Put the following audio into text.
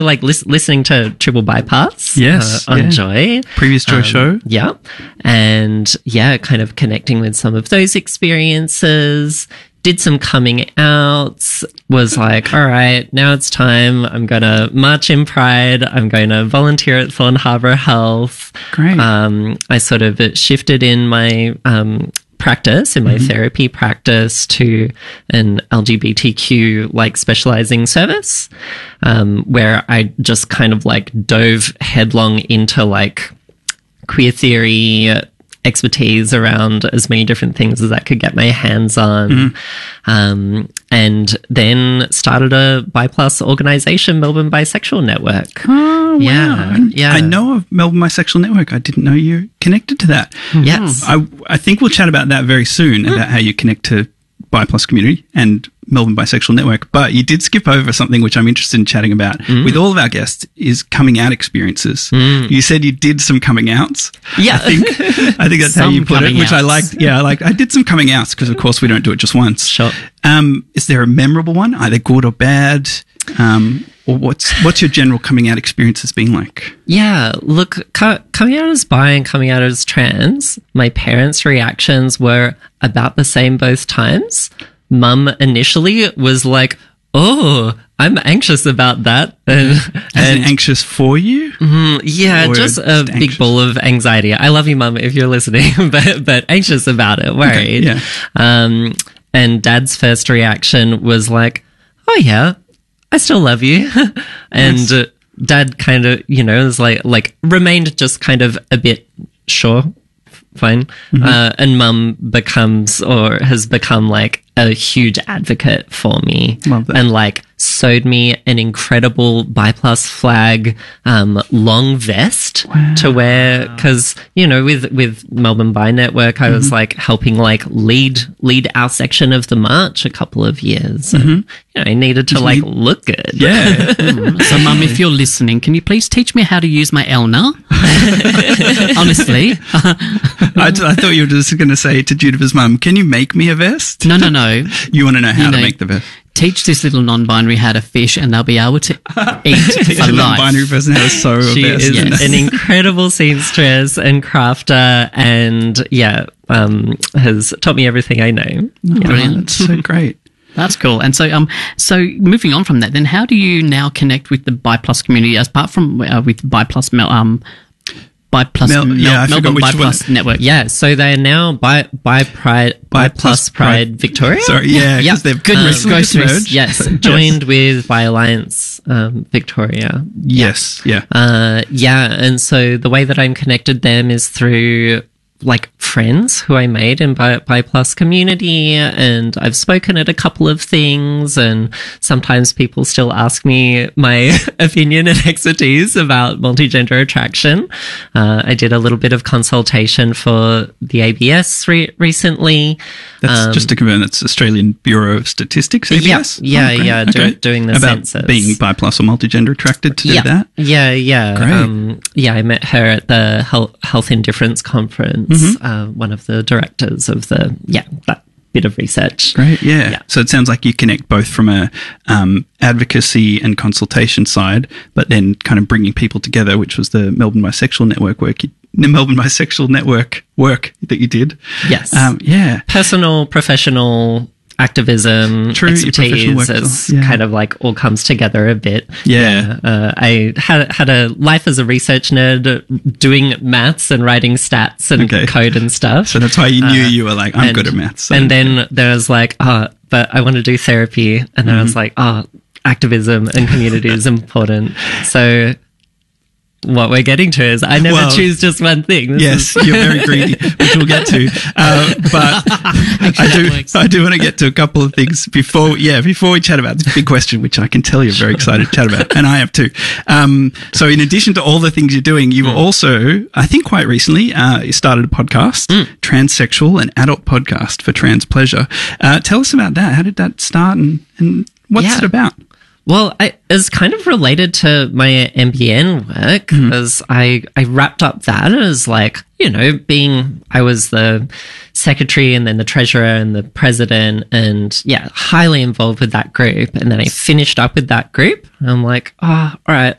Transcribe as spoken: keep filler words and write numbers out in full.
like lis- listening to Triple Bypass. Yes, uh, on yeah. Joy. Previous Joy Um, show. Yeah. And yeah, kind of connecting with some of those experiences. Did some coming outs, was like, all right, now it's time. I'm going to march in Pride. I'm going to volunteer at Thorn Harbour Health. Great. Um, I sort of shifted in my um, practice, in my mm-hmm. therapy practice, to an L G B T Q like specializing service, um, where I just kind of like dove headlong into like queer theory, expertise around as many different things as I could get my hands on. Mm. Um, and then started a Bi Plus organization, Melbourne Bisexual Network. Oh, yeah, wow. yeah. I know of Melbourne Bisexual Network. I didn't know you're connected to that. Yes. I, I think we'll chat about that very soon, mm. about how you connect to Bi Plus community and Melbourne Bisexual Network. But you did skip over something which I'm interested in chatting about mm. with all of our guests, is coming out experiences. Mm. You said you did some coming outs. Yeah. I think, I think that's how you put it, which outs. I liked. Yeah, I liked. I did some coming outs because, of course, we don't do it just once. Sure. Um, is there a memorable one, either good or bad? Um, or what's what's your general coming out experiences been like? Yeah, look, co- coming out as bi and coming out as trans, my parents' reactions were about the same both times. Mum initially was like, oh, I'm anxious about that. And, and anxious for you? Mm, yeah, or just a just big anxious? ball of anxiety. I love you, Mum, if you're listening, but, but anxious about it, worried. Okay, yeah. Um, and Dad's first reaction was like, oh yeah, I still love you. And Yes. uh, Dad kind of, you know, is like, like remained just kind of a bit sure, f- fine. Mm-hmm. Uh, and Mum becomes or has become like a huge advocate for me. Love that. And like sewed me an incredible Bi Plus flag um, long vest Wow. to wear, because you know with with Melbourne Bi Network I Mm-hmm. was like helping like lead lead our section of the march a couple of years. And, Mm-hmm. you know, I needed to like look good. Yeah. So, Mum, if you're listening, can you please teach me how to use my Elna? Honestly. I, I thought you were just going to say to Juniper's mum, can you make me a vest? No, no, no. You want to know how You to know, make the vest. Teach this little non-binary how to fish, and they'll be able to eat Teach for a life. non-binary person how to sew a She vest. is Yes. an incredible seamstress and crafter, and yeah, um, has taught me everything I know. Oh, Brilliant. That's so great. That's cool. And so, um, so moving on from that, then how do you now connect with the Bi Plus community, as apart from uh, with Bi Plus, Mel, um, Bi Plus, Mel- Mel- yeah, I forgot Melbourne which Bi one. Plus Network? Yeah, so they are now by by Pride by Bi Plus Plus Pride, Pride. Victoria. Sorry, yeah, because they've Goodness recently just gracious. merged. Yes, joined with Bi Alliance um, Victoria. Yes, yeah. Uh, yeah, and so the way that I'm connected them is through like friends who I made in Bi, Bi Plus community, and I've spoken at a couple of things, and sometimes people still ask me my opinion and expertise about multigender attraction. Uh, I did a little bit of consultation for the A B S re- recently. That's Um, just to confirm, that's Australian Bureau of Statistics, A B S? Yeah, yeah, great. yeah, do- doing the About census. being bi plus or multigender attracted to yeah, do that? Yeah, yeah. Great. Um, yeah, I met her at the Health, Health Indifference Conference, Mm-hmm. uh, one of the directors of the, yeah, that bit of research. Great, yeah. Yeah. So it sounds like you connect both from a um, advocacy and consultation side, but then kind of bringing people together, which was the Melbourne Bisexual Network work, you, the Melbourne Bisexual Network work that you did. Yes. Um, yeah. Personal, professional activism, True, your professional expertise, work it's as well. Yeah. kind of like all comes together a bit. Yeah. Uh, I had had a life as a research nerd, doing maths and writing stats and Okay. code and stuff. So that's why you knew Uh, you were like, I'm and, good at maths. So- And then there was like, oh, but I want to do therapy. And then Mm-hmm. I was like, oh, activism and community is important. So what we're getting to is I never Well, choose just one thing. This Yes, is- you're very greedy, which we'll get to. Uh, but I do, I do want to get to a couple of things before, yeah, before we chat about this big question, which I can tell you're very excited to chat about, and I am too. Um, so in addition to all the things you're doing, you were also, I think quite recently, uh, you started a podcast, Transsexual, an adult podcast for trans pleasure. Uh, tell us about that. How did that start, and, and what's Yeah. it about? Well, I, it's kind of related to my M B N work because mm-hmm. I, I wrapped up that as like, you know, being, I was the secretary and then the treasurer and the president and yeah, highly involved with that group. And then I finished up with that group and I'm like, oh, all right,